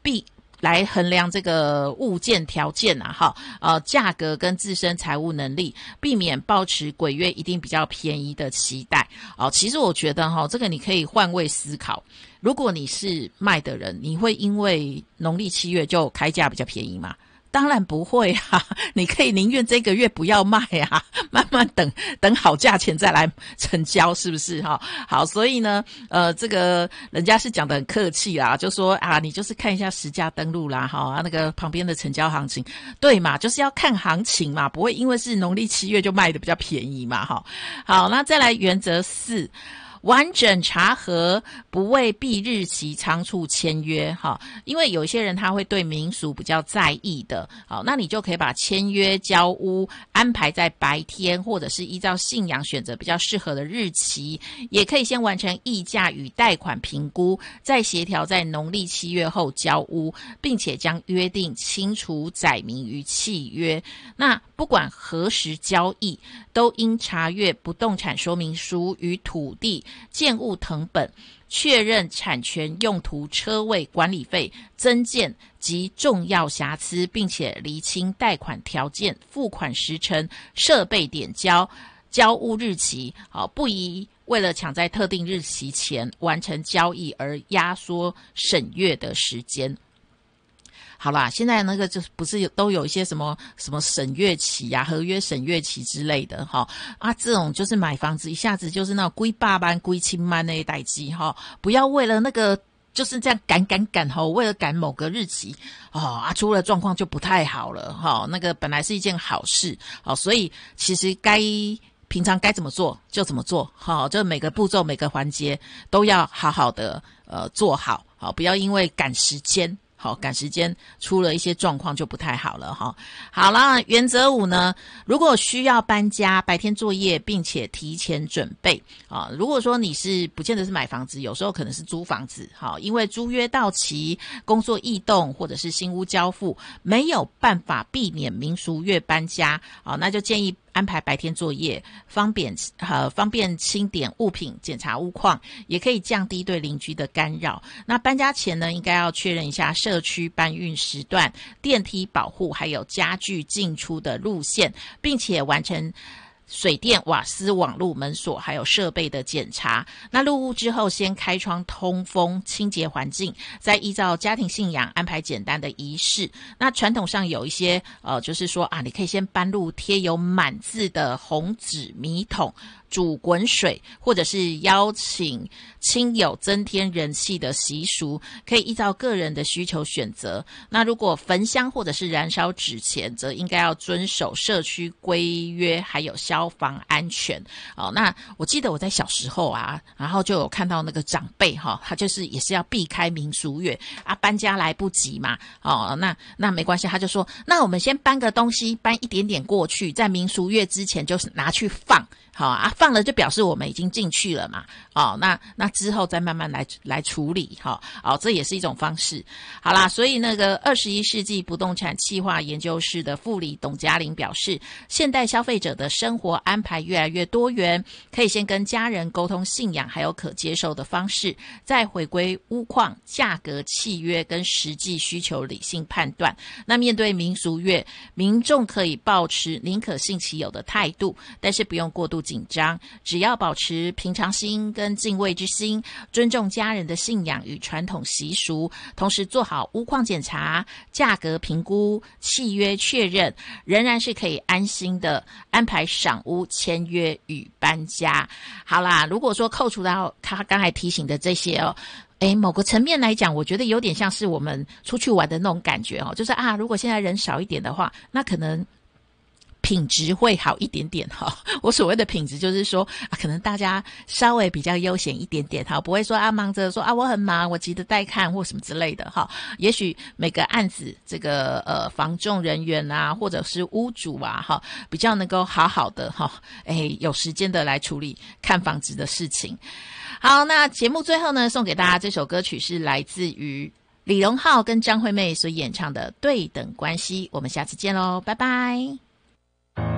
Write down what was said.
来衡量这个物件条件啊，价格跟自身财务能力，避免抱持鬼月一定比较便宜的期待。其实我觉得这个你可以换位思考，如果你是卖的人，你会因为农历7月就开价比较便宜吗？当然不会啊，你可以宁愿这个月不要卖啊，慢慢等好价钱再来成交，是不是哈？好，所以呢，这个人家是讲得很客气啦，就说啊，你就是看一下实价登录啦，哈，那个旁边的成交行情，对嘛，就是要看行情嘛，不会因为是农历7月就卖的比较便宜嘛，哈。好，那再来原则4。完整查核，不为避日期仓促签约哈，因为有一些人他会对民俗比较在意的，好，那你就可以把签约交屋安排在白天，或者是依照信仰选择比较适合的日期，也可以先完成议价与贷款评估，再协调在农历7月后交屋，并且将约定清楚载明于契约。那不管何时交易，都应查阅不动产说明书与土地建物誊本，确认产权用途、车位、管理费、增建及重要瑕疵，并且厘清贷款条件、付款时程、设备点交、交屋日期，不宜为了抢在特定日期前完成交易而压缩审阅的时间。好啦，现在那个就不是都有一些什么审阅期啊、合约审阅期之类的哈啊，这种就是买房子一下子就是那种归爸班、归亲班那一代机哈，不要为了那个就是这样赶哈，为了赶某个日期出了状况就不太好了哈。那个本来是一件好事所以其实平常该怎么做就怎么做哈，就每个步骤每个环节都要好好的做好，不要因为赶时间出了一些状况就不太好了哈。好啦，原则5呢，如果需要搬家，白天作业并且提前准备如果说你是不见得是买房子，有时候可能是租房子因为租约到期、工作异动或者是新屋交付，没有办法避免民俗月搬家那就建议安排白天作业，方便清点物品、检查屋况，也可以降低对邻居的干扰。那搬家前呢，应该要确认一下社区搬运时段、电梯保护，还有家具进出的路线，并且完成水电、瓦斯、网路、门锁还有设备的检查。那入屋之后，先开窗通风、清洁环境，再依照家庭信仰安排简单的仪式。那传统上有一些就是说你可以先搬入贴有满字的红纸米桶，煮滚水，或者是邀请亲友增添人气的习俗，可以依照个人的需求选择。那如果焚香或者是燃烧纸钱，则应该要遵守社区规约，还有消防安全那我记得我在小时候然后就有看到那个长辈他就是也是要避开民俗月搬家来不及嘛那没关系，他就说那我们先搬个东西，搬一点点过去，在民俗月之前就拿去放放了就表示我们已经进去了嘛那之后再慢慢来处理这也是一种方式。好啦，所以那个21世纪不动产企划研究室的副理董嘉玲表示，现代消费者的生活安排越来越多元，可以先跟家人沟通信仰还有可接受的方式，再回归屋况、价格、契约跟实际需求理性判断。那面对民俗月，民众可以抱持宁可信其有的态度，但是不用过度紧张，只要保持平常心跟敬畏之心，尊重家人的信仰与传统习俗，同时做好屋况检查、价格评估、契约确认，仍然是可以安心的安排赏屋、签约与搬家。好啦，如果说扣除到他刚才提醒的这些某个层面来讲，我觉得有点像是我们出去玩的那种感觉就是如果现在人少一点的话，那可能品质会好一点点我所谓的品质就是说可能大家稍微比较悠闲一点点不会说忙着说我很忙，我急着待看或什么之类的也许每个案子这个房仲人员或者是屋主比较能够好好的有时间的来处理看房子的事情。好，那节目最后呢，送给大家这首歌曲是来自于李荣浩跟张惠妹所演唱的《对等关系》。我们下次见咯，拜拜。